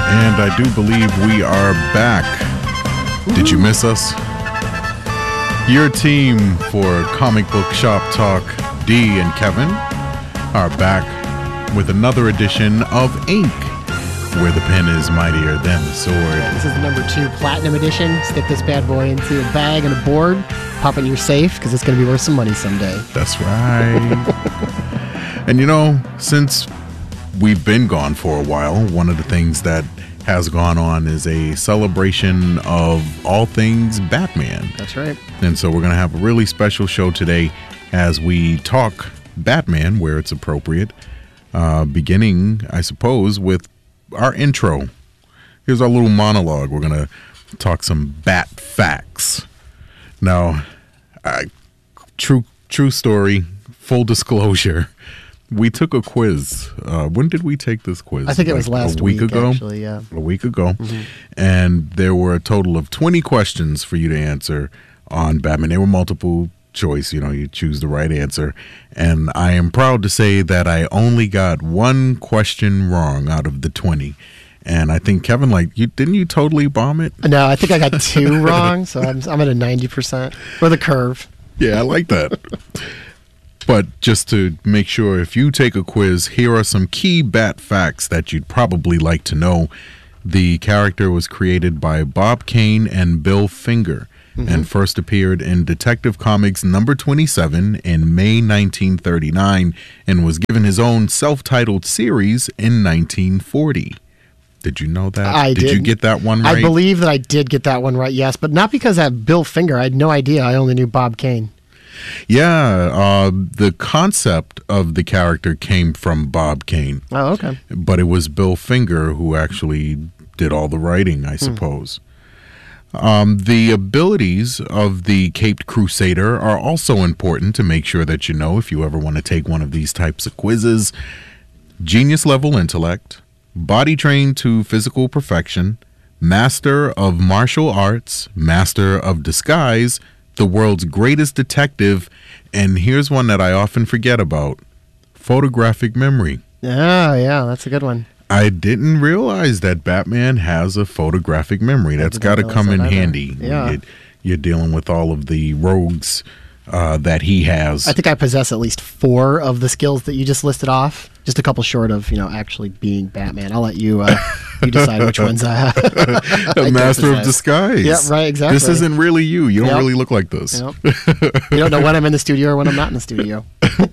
And I do believe we are back. Did you miss us? Your team for Comic Book Shop Talk, Dee and Kevin, are back with another edition of Ink, where the pen is mightier than the sword. This is the number 2 Platinum Edition. Stick this bad boy into a bag and a board, pop it in your safe, because it's going to be worth some money someday. That's right. And you know, since we've been gone for a while, one of the things that has gone on is a celebration of all things Batman. That's right. And so we're going to have a really special show today as we talk Batman where it's appropriate, beginning, I suppose, with our intro. Here's our little monologue. We're going to talk some Bat facts. Now, true story, full disclosure. We took a quiz. When did we take this quiz? I think it was last week ago. Actually, yeah. A week ago. Mm-hmm. And there were a total of 20 questions for you to answer on Batman. They were multiple choice. You know, you choose the right answer. And I am proud to say that I only got one question wrong out of the 20. And I think, Kevin, didn't you totally bomb it? No, I think I got 2 wrong. So I'm at a 90% for the curve. Yeah, I like that. But just to make sure, if you take a quiz, here are some key Bat facts that you'd probably like to know. The character was created by Bob Kane and Bill Finger, and first appeared in Detective Comics number 27 in May 1939, and was given his own self-titled series in 1940. Did you know that? I did. Did you get that one right? I believe that I did get that one right, yes. But not because I have Bill Finger. I had no idea. I only knew Bob Kane. Yeah, the concept of the character came from Bob Kane. Oh, okay. But it was Bill Finger who actually did all the writing, I suppose. The abilities of the Caped Crusader are also important to make sure that you know if you ever want to take one of these types of quizzes. Genius level intellect, body trained to physical perfection, master of martial arts, master of disguise, the world's greatest detective, and here's one that I often forget about, photographic memory. Oh, yeah, that's a good one. I didn't realize that Batman has a photographic memory. That's got to come in handy. Yeah. You're dealing with all of the rogues that he has. I think I possess at least 4 of the skills that you just listed off. Just a couple short of, actually being Batman. I'll let you you decide which ones I have. A master of disguise. Yeah, right, exactly. This isn't really you. You don't really look like this. Yep. You don't know when I'm in the studio or when I'm not in the studio.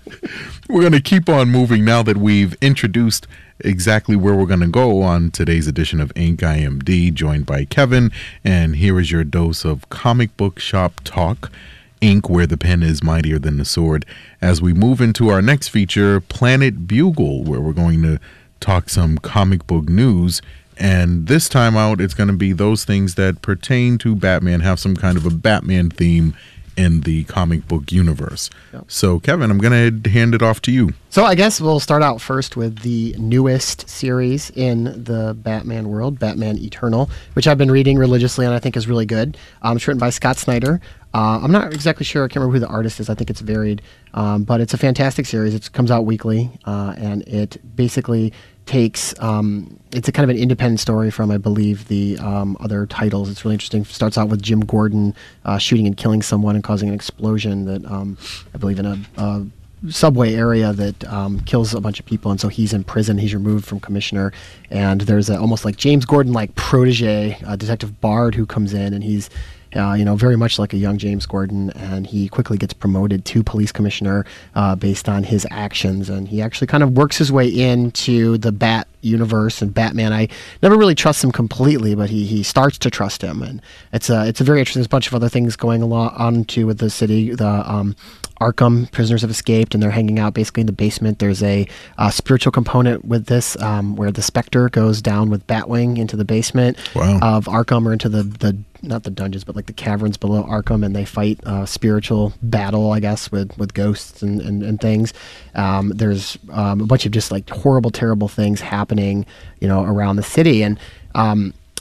We're going to keep on moving now that we've introduced exactly where we're going to go on today's edition of Ink. I am Dee, joined by Kevin, and here is your dose of comic book shop talk. Ink, where the pen is mightier than the sword, as we move into our next feature, Planet Bugle, where we're going to talk some comic book news. And this time out, it's going to be those things that pertain to Batman, have some kind of a Batman theme in the comic book universe. Yep. So, Kevin, I'm going to hand it off to you. So I guess we'll start out first with the newest series in the Batman world, Batman Eternal, which I've been reading religiously and I think is really good. It's written by Scott Snyder. I'm not exactly sure. I can't remember who the artist is. I think it's varied. But it's a fantastic series. It comes out weekly, and it basically takes it's a kind of an independent story from, I believe, the other titles. It's really interesting. It starts out with Jim Gordon shooting and killing someone and causing an explosion that I believe in a subway area that kills a bunch of people, and so he's in prison. He's removed from commissioner, and there's almost like James Gordon like protege, Detective Bard, who comes in, and he's very much like a young James Gordon, and he quickly gets promoted to police commissioner based on his actions, and he actually kind of works his way into the Bat universe and Batman. I never really trust him completely, but he starts to trust him, and it's a very interesting. There's a bunch of other things going on too with the city. The Arkham prisoners have escaped, and they're hanging out basically in the basement. There's a spiritual component with this, where the Spectre goes down with Batwing into the basement of Arkham, or into the not the dungeons, but like the caverns below Arkham, and they fight a spiritual battle, I guess, with ghosts and things. There's a bunch of just like horrible, terrible things happening, around the city, and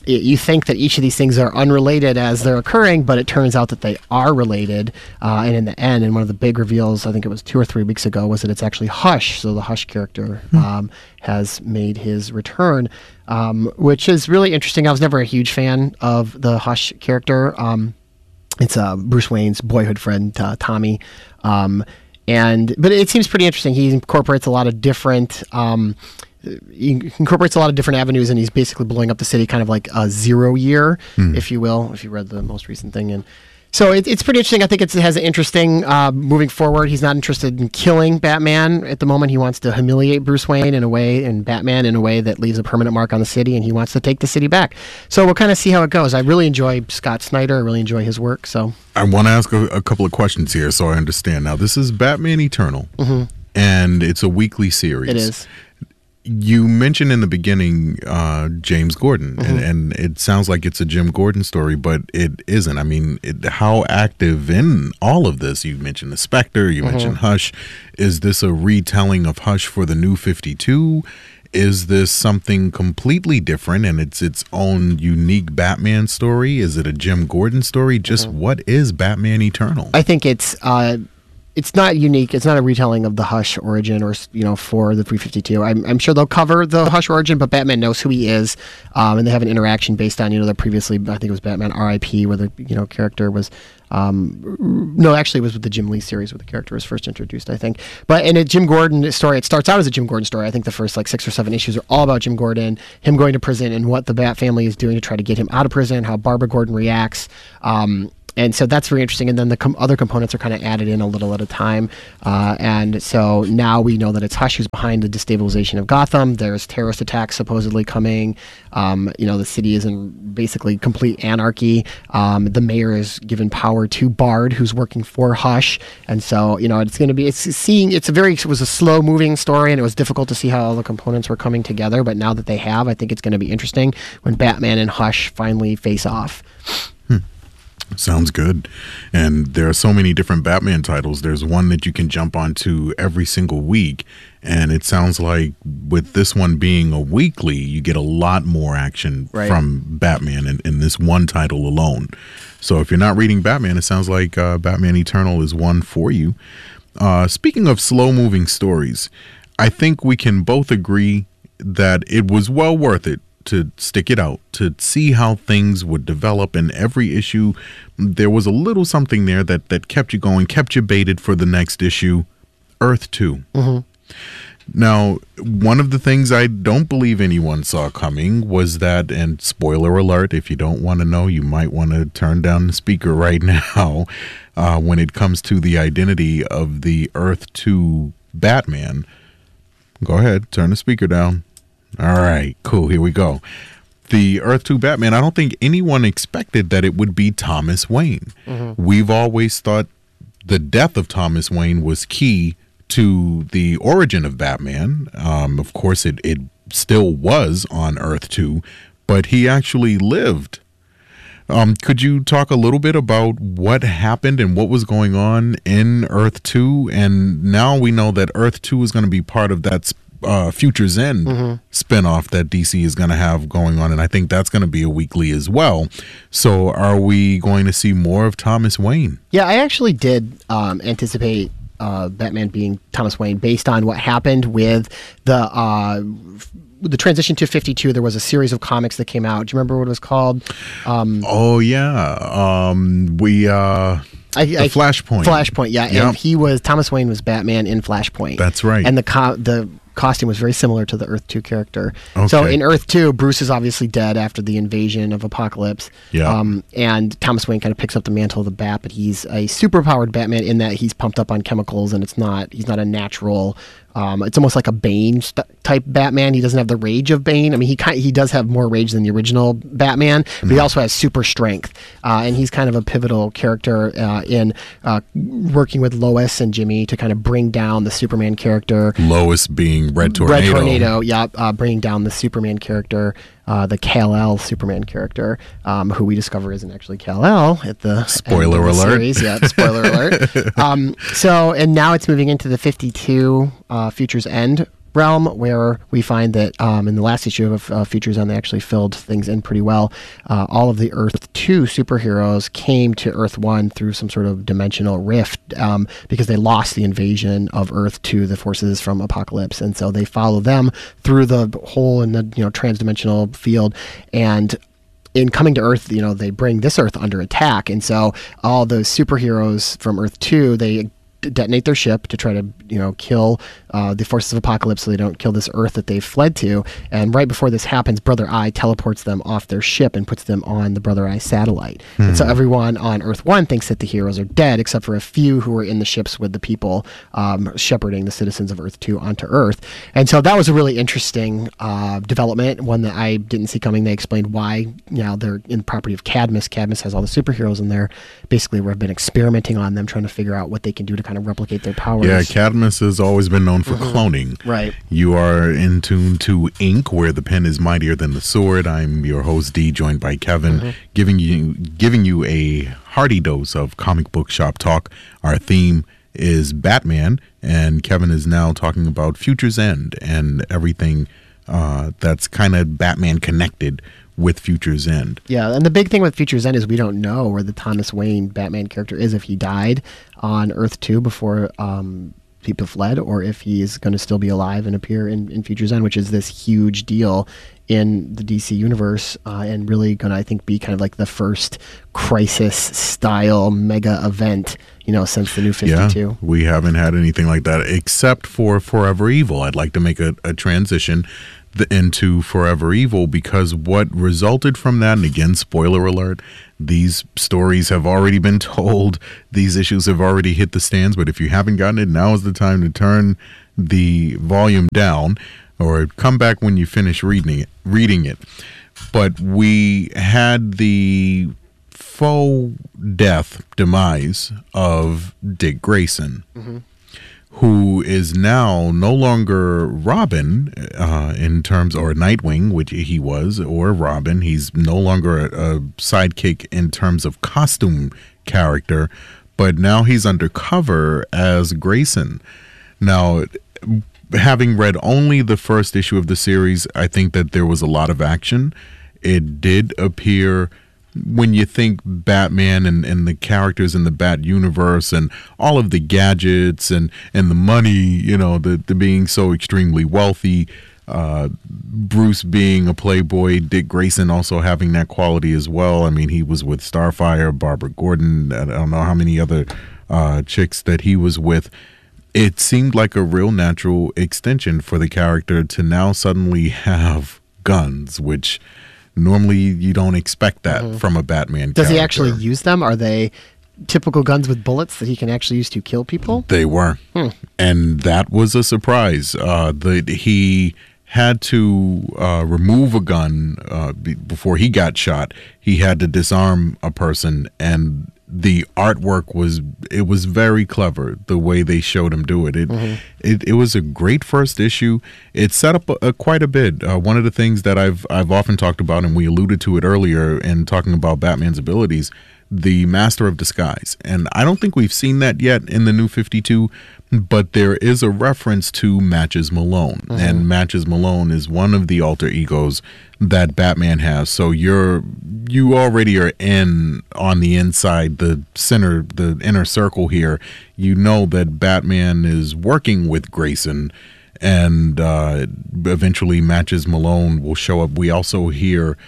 you think that each of these things are unrelated as they're occurring, but it turns out that they are related. And in the end, and one of the big reveals, I think it was 2 or 3 weeks ago, was that it's actually Hush. So the Hush character has made his return, which is really interesting. I was never a huge fan of the Hush character. It's Bruce Wayne's boyhood friend, Tommy. But it seems pretty interesting. He incorporates a lot of different avenues, and he's basically blowing up the city, kind of like a 0 year, if you will, if you read the most recent thing. And so it's pretty interesting. I think it has an interesting moving forward. He's not interested in killing Batman at the moment. He wants to humiliate Bruce Wayne and Batman in a way that leaves a permanent mark on the city, and he wants to take the city back. So we'll kind of see how it goes. I really enjoy Scott Snyder. I really enjoy his work. So I want to ask a couple of questions here so I understand. Now, this is Batman Eternal, and it's a weekly series. it is. You mentioned in the beginning James Gordon, and it sounds like it's a Jim Gordon story, but it isn't. I mean, how active in all of this? You mentioned the Spectre, you mentioned Hush. Is this a retelling of Hush for the New 52? Is this something completely different and it's its own unique Batman story? Is it a Jim Gordon story? Just what is Batman Eternal? I think it's not unique. It's not a retelling of the Hush origin, or for the 352. I'm sure they'll cover the Hush origin, but Batman knows who he is, and they have an interaction based on the previously, I think it was Batman R.I.P., where the character was. No, actually, it was with the Jim Lee series where the character was first introduced, I think. But in a Jim Gordon story, it starts out as a Jim Gordon story. I think the first 6 or 7 issues are all about Jim Gordon, him going to prison, and what the Bat family is doing to try to get him out of prison, how Barbara Gordon reacts. And so that's very interesting. And then the other components are kind of added in a little at a time. And so now we know that it's Hush who's behind the destabilization of Gotham. There's terrorist attacks supposedly coming. The city is in basically complete anarchy. The mayor is given power to Bard, who's working for Hush. And so, it's going to be, it was a slow moving story, and it was difficult to see how all the components were coming together. But now that they have, I think it's going to be interesting when Batman and Hush finally face off. Sounds good. And there are so many different Batman titles. There's one that you can jump onto every single week. And it sounds like with this one being a weekly, you get a lot more action from Batman in this one title alone. So if you're not reading Batman, it sounds like Batman Eternal is one for you. Speaking of slow-moving stories, I think we can both agree that it was well worth it to stick it out, to see how things would develop. In every issue, there was a little something there that kept you going, kept you baited for the next issue. Earth 2. Now, one of the things I don't believe anyone saw coming was that, and spoiler alert, if you don't want to know, you might want to turn down the speaker right now, when it comes to the identity of the Earth 2 Batman. Go ahead, turn the speaker down. All right, cool. Here we go. The Earth 2 Batman, I don't think anyone expected that it would be Thomas Wayne. We've always thought the death of Thomas Wayne was key to the origin of Batman. Of course, it still was on Earth 2, but he actually lived. Could you talk a little bit about what happened and what was going on in Earth 2? And now we know that Earth 2 is going to be part of that Future's End spinoff that DC is going to have going on, and I think that's going to be a weekly as well. So are we going to see more of Thomas Wayne? Yeah, I actually did anticipate Batman being Thomas Wayne based on what happened with the transition to 52. There was a series of comics that came out. Do you remember what it was called? Flashpoint. Flashpoint, yeah. Yep. And Thomas Wayne was Batman in Flashpoint. That's right. And the costume was very similar to the Earth 2 character. Okay. So in Earth 2, Bruce is obviously dead after the invasion of Apocalypse. Yeah. And Thomas Wayne kind of picks up the mantle of the Bat, but he's a superpowered Batman in that he's pumped up on chemicals, and he's not a natural. It's almost like a Bane type Batman. He doesn't have the rage of Bane. I mean, he does have more rage than the original Batman, but he also has super strength. And he's kind of a pivotal character in working with Lois and Jimmy to kind of bring down the Superman character. Lois being Red Tornado. Red Tornado, yeah, bringing down the Superman character. The Kal-El Superman character, who we discover isn't actually Kal-El at the spoiler end of the alert. Series. Yeah, spoiler alert. And now it's moving into the 52 Future's End realm, where we find that in the last issue of Future Zen, they actually filled things in pretty well. All of the Earth 2 superheroes came to Earth 1 through some sort of dimensional rift because they lost the invasion of Earth to the forces from Apocalypse, and so they follow them through the hole in the transdimensional field. And in coming to Earth, they bring this Earth under attack, and so all those superheroes from Earth 2, they detonate their ship to try to kill the forces of Apocalypse so they don't kill this Earth that they've fled to. And right before this happens, Brother Eye teleports them off their ship and puts them on the Brother Eye satellite. And so everyone on Earth 1 thinks that the heroes are dead, except for a few who are in the ships with the people shepherding the citizens of Earth 2 onto Earth. And so that was a really interesting development, one that I didn't see coming. They explained why they're in the property of Cadmus. Cadmus has all the superheroes in there. Basically, we've been experimenting on them, trying to figure out what they can do to kind of replicate their powers. Yeah, Cadmus has always been known for cloning. Right. You are in tune to Ink, where the pen is mightier than the sword. I'm your host, D, joined by Kevin, giving you a hearty dose of comic book shop talk. Our theme is Batman, and Kevin is now talking about Future's End and everything that's kind of Batman connected with Future's End. Yeah, and the big thing with Future's End is we don't know where the Thomas Wayne Batman character is, if he died on Earth 2 before people fled, or if he's going to still be alive and appear in Future's End, which is this huge deal in the DC universe, and really going to, I think, be kind of like the first Crisis-style mega event, since the New 52. Yeah, we haven't had anything like that except for Forever Evil. I'd like to make a transition into Forever Evil, because what resulted from that, and again, spoiler alert, these stories have already been told, these issues have already hit the stands, but if you haven't gotten it, now is the time to turn the volume down or come back when you finish reading it. But we had the faux demise of Dick Grayson, who is now no longer Robin in terms, or Nightwing, which he was, or Robin. He's no longer a sidekick in terms of costume character, but now he's undercover as Grayson. Now, having read only the first issue of the series, I think that there was a lot of action. It did appear, when you think Batman and the characters in the Bat universe and all of the gadgets and the money, the being so extremely wealthy, Bruce being a playboy, Dick Grayson also having that quality as well. I mean, he was with Starfire, Barbara Gordon, I don't know how many other chicks that he was with. It seemed like a real natural extension for the character to now suddenly have guns, which normally you don't expect that from a Batman character. Does he actually use them? Are they typical guns with bullets that he can actually use to kill people? They were. And that was a surprise. He had to remove a gun before he got shot. He had to disarm a person, and the artwork was very clever, the way they showed him do it. It was a great first issue. It set up quite a bit. One of the things that I've often talked about, and we alluded to it earlier in talking about Batman's abilities, the Master of Disguise. And I don't think we've seen that yet in the New 52, but there is a reference to Matches Malone. And Matches Malone is one of the alter egos that Batman has. So you already are on the inside, the inner circle here. You know that Batman is working with Grayson, and eventually Matches Malone will show up. We also hear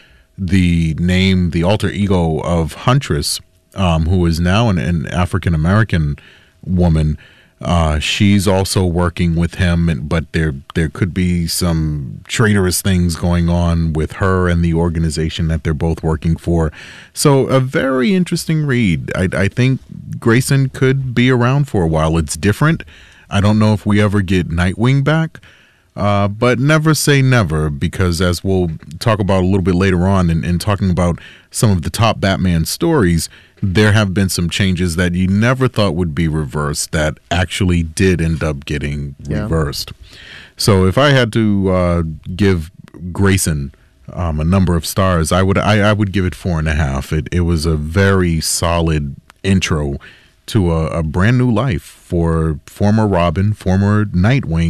the alter ego of Huntress, who is now an African-American woman. She's also working with him, but there could be some traitorous things going on with her and the organization that they're both working for. So a very interesting read. I think Grayson could be around for a while. It's different. I don't know if we ever get Nightwing back, but never say never, because as we'll talk about a little bit later on in talking about some of the top Batman stories, there have been some changes that you never thought would be reversed that actually did end up getting reversed. So if I had to give Grayson a number of stars, I would give it 4.5. It was a very solid intro to a brand new life for former Robin, former Nightwing,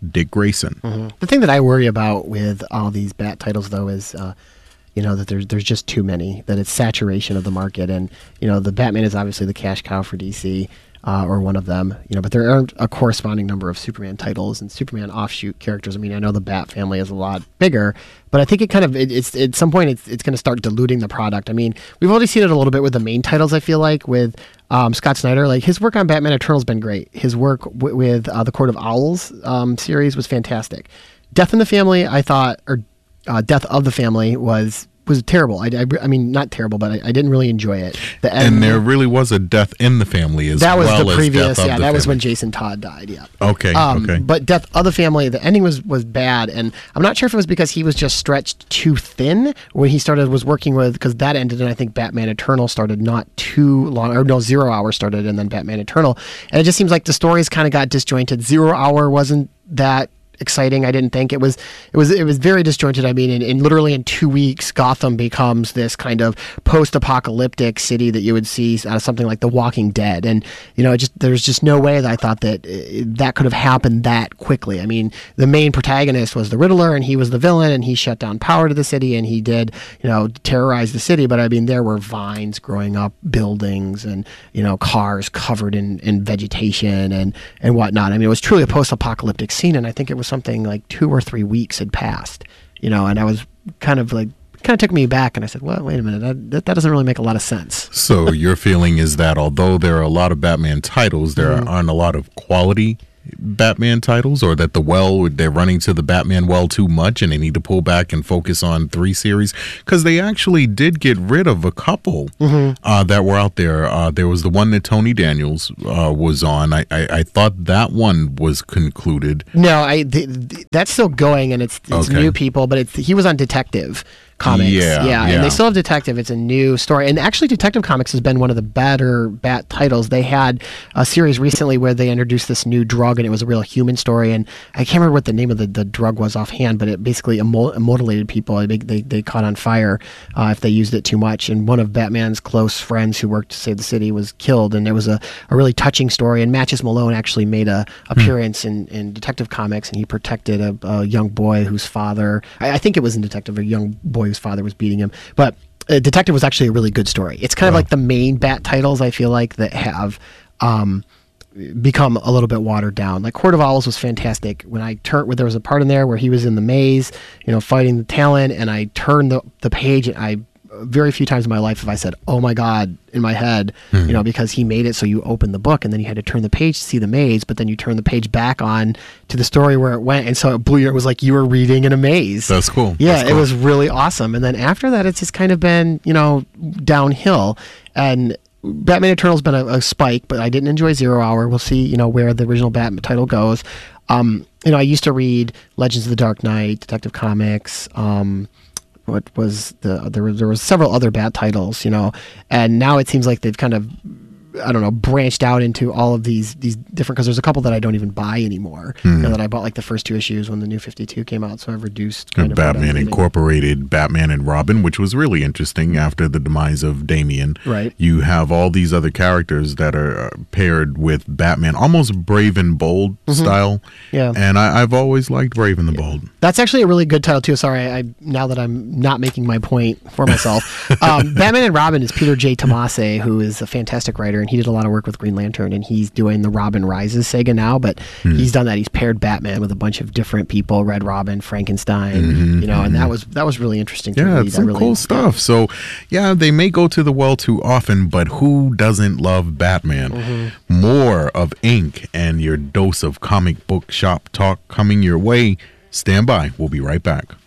Dick Grayson. The thing that I worry about with all these Bat titles, though, is that there's just too many. That it's saturation of the market, and the Batman is obviously the cash cow for DC. Or one of them, but there aren't a corresponding number of Superman titles and Superman offshoot characters. I mean, I know the Bat family is a lot bigger, but I think it's at some point it's going to start diluting the product. I mean, we've already seen it a little bit with the main titles. I feel like with Scott Snyder, like his work on Batman Eternal has been great. His work with the Court of Owls series was fantastic. Death in the Family, I thought, or Death of the Family was terrible. I mean, not terrible, but I didn't really enjoy it. And there really was a Death in the Family as well. That was the previous, Death of the that was Family. when Jason Todd died, yeah. Okay, okay. But Death of the Family, the ending was bad, and I'm not sure if it was because he was just stretched too thin when he was working with, because that ended, and I think Batman Eternal started not too long, or no, 0 Hour started, and then Batman Eternal, and it just seems like the stories kind of got disjointed. 0 Hour wasn't that exciting. I didn't think it was very disjointed. I mean, in literally in 2 weeks, Gotham becomes this kind of post-apocalyptic city that you would see out of something like The Walking Dead, and there's just no way that I thought that that could have happened that quickly. I mean, the main protagonist was the Riddler, and he was the villain, and he shut down power to the city, and he did terrorize the city. But I mean, there were vines growing up, buildings, and cars covered in vegetation and whatnot. I mean, it was truly a post-apocalyptic scene, and I think it was something like 2 or 3 weeks had passed, and I was kind of took me back, and I said, well, wait a minute, that doesn't really make a lot of sense. So your feeling is that although there are a lot of Batman titles, there aren't a lot of quality Batman titles, or that they're running to the Batman well too much and they need to pull back and focus on 3 series, because they actually did get rid of a couple that were out there. There was the one that Tony Daniels was on. I thought that one was concluded. No, that's still going, and it's Okay. new people, but he was on Detective Comics. Yeah. And they still have Detective. It's a new story. And actually, Detective Comics has been one of the better Bat titles. They had a series recently where they introduced this new drug, and it was a real human story. And I can't remember what the name of the drug was offhand, but it basically immortalated people. They caught on fire if they used it too much. And one of Batman's close friends who worked to save the city was killed. And it was a really touching story. And Matches Malone actually made a appearance in Detective Comics, and he protected a young boy whose father, I think it was in Detective, a young boy whose father was beating him. But Detective was actually a really good story. It's kind of like the main Bat titles, I feel like, that have become a little bit watered down. Like Court of Owls was fantastic. When there was a part in there where he was in the maze, fighting the Talon, and I turned the page, and very few times in my life have I said, oh my God, in my head, because he made it so you opened the book and then you had to turn the page to see the maze, but then you turn the page back on to the story where it went, and so it blew you. It was like you were reading in a maze. That's cool. Yeah, That's cool. It was really awesome. And then after that, it's just kind of been, downhill. And Batman Eternal's been a spike, but I didn't enjoy 0 Hour. We'll see, where the original Batman title goes. I used to read Legends of the Dark Knight, Detective Comics, what was there was several other Bat titles, and now it seems like they've kind of, I don't know, branched out into all of these different, because there's a couple that I don't even buy anymore. That I bought like the first 2 issues when the New 52 came out, so I've reduced kind of Batman incorporated Batman and Robin, which was really interesting after the demise of Damian. Right. You have all these other characters that are paired with Batman, almost Brave and Bold style. Yeah. And I've always liked Brave and the Bold. That's actually a really good title too. Sorry, now that I'm not making my point for myself. Batman and Robin is Peter J. Tomasi, who is a fantastic writer, and he did a lot of work with Green Lantern, and he's doing the Robin Rises saga now, but he's done that. He's paired Batman with a bunch of different people, Red Robin, Frankenstein, and that was really interesting to read. Yeah, it's some cool stuff. So, yeah, they may go to the well too often, but who doesn't love Batman? More of Ink and your dose of comic book shop talk coming your way. Stand by. We'll be right back.